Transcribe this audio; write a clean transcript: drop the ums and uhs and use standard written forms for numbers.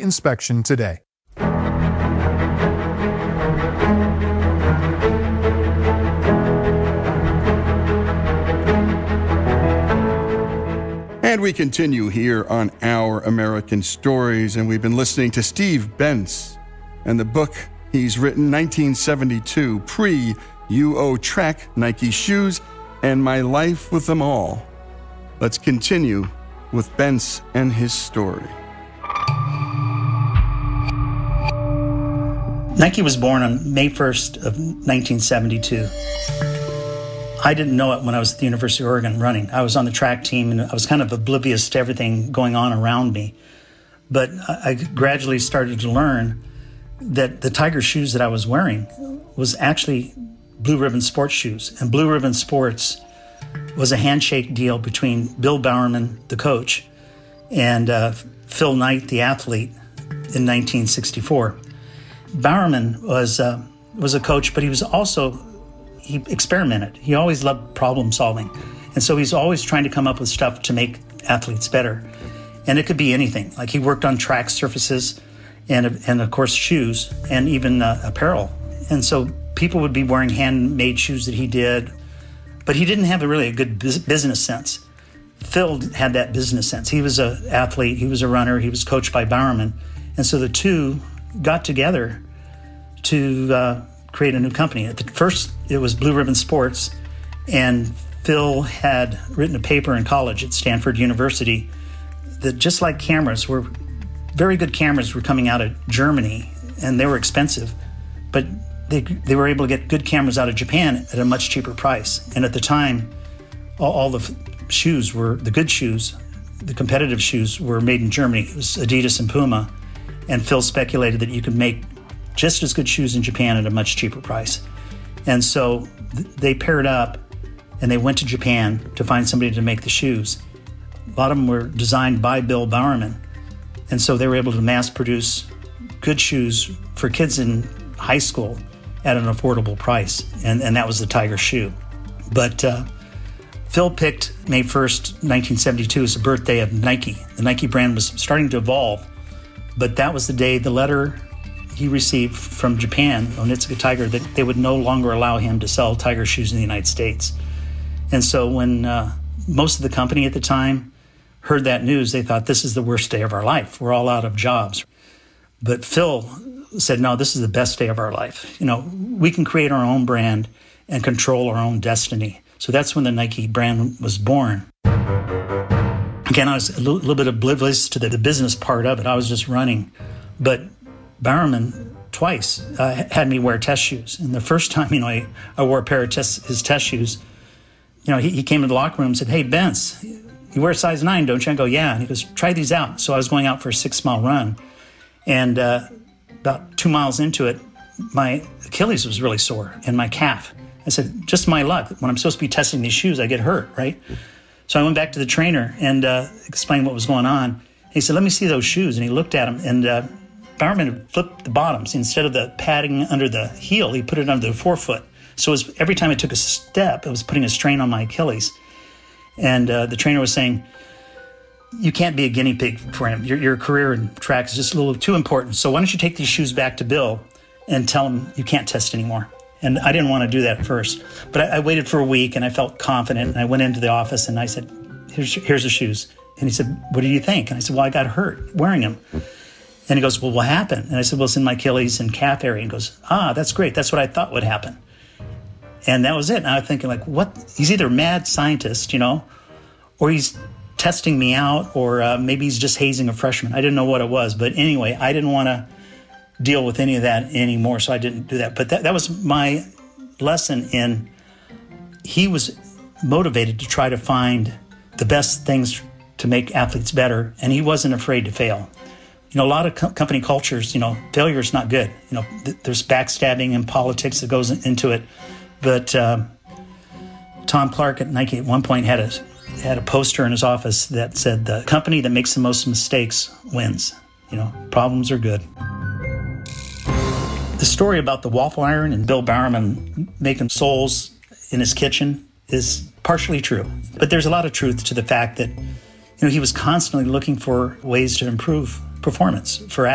inspection today. And we continue here on Our American Stories, and we've been listening to Steve Bentz and the book he's written, 1972, Pre-UO Trek Nike Shoes and My Life with Them All. Let's continue with Bentz and his story. Nike was born on May 1st of 1972. I didn't know it when I was at the University of Oregon running. I was on the track team, and I was kind of oblivious to everything going on around me. But I gradually started to learn that the Tiger shoes that I was wearing was actually Blue Ribbon Sports shoes. And Blue Ribbon Sports was a handshake deal between Bill Bowerman, the coach, and Phil Knight, the athlete, in 1964. Bowerman was a coach, but he experimented. He always loved problem solving. And so he's always trying to come up with stuff to make athletes better. And it could be anything. Like he worked on track surfaces and of course shoes and even apparel. And so people would be wearing handmade shoes that he did, but he didn't have a good business sense. Phil had that business sense. He was an athlete, he was a runner, he was coached by Bowerman. And so the two got together to create a new company. At first, it was Blue Ribbon Sports, and Phil had written a paper in college at Stanford University that just like very good cameras were coming out of Germany, and they were expensive, but they were able to get good cameras out of Japan at a much cheaper price. And at the time, all the shoes were, the good shoes, the competitive shoes were made in Germany. It was Adidas and Puma, and Phil speculated that you could make just as good shoes in Japan at a much cheaper price. And so they paired up and they went to Japan to find somebody to make the shoes. A lot of them were designed by Bill Bowerman. And so they were able to mass produce good shoes for kids in high school at an affordable price. And that was the Tiger shoe. But Phil picked May 1st, 1972 as the birthday of Nike. The Nike brand was starting to evolve, but that was the day the letter he received from Japan, Onitsuka Tiger, that they would no longer allow him to sell Tiger shoes in the United States. And so when most of the company at the time heard that news, they thought, this is the worst day of our life. We're all out of jobs. But Phil said, no, this is the best day of our life. We can create our own brand and control our own destiny. So that's when the Nike brand was born. Again, I was a little bit oblivious to the business part of it. I was just running. But Bowerman twice had me wear test shoes. And the first time, I wore a pair of his test shoes, he came to the locker room and said, hey, Bentz, you wear size 9, don't you? I go, yeah. And he goes, try these out. So I was going out for a 6-mile run. And about 2 miles into it, my Achilles was really sore and my calf. I said, just my luck. When I'm supposed to be testing these shoes, I get hurt, right? So I went back to the trainer and explained what was going on. He said, let me see those shoes. And he looked at them, and Bowerman had flipped the bottoms. Instead of the padding under the heel, he put it under the forefoot. So every time I took a step, it was putting a strain on my Achilles. And the trainer was saying, you can't be a guinea pig for him. Your career in track is just a little too important. So why don't you take these shoes back to Bill and tell him you can't test anymore? And I didn't want to do that at first. But I waited for a week, and I felt confident. And I went into the office, and I said, here's the shoes. And he said, what do you think? And I said, well, I got hurt wearing them. And he goes, well, what happened? And I said, well, it's in my Achilles and calf area. And he goes, that's great. That's what I thought would happen. And that was it. And I was thinking, what? He's either a mad scientist, or he's testing me out, or maybe he's just hazing a freshman. I didn't know what it was. But anyway, I didn't want to deal with any of that anymore, so I didn't do that. But that was my lesson in, he was motivated to try to find the best things to make athletes better, and he wasn't afraid to fail. A lot of company cultures, failure is not good. There's backstabbing and politics that goes into it. But Tom Clark at Nike at one point had a poster in his office that said, the company that makes the most mistakes wins. Problems are good. The story about the waffle iron and Bill Bowerman making soles in his kitchen is partially true. But there's a lot of truth to the fact that he was constantly looking for ways to improve performance for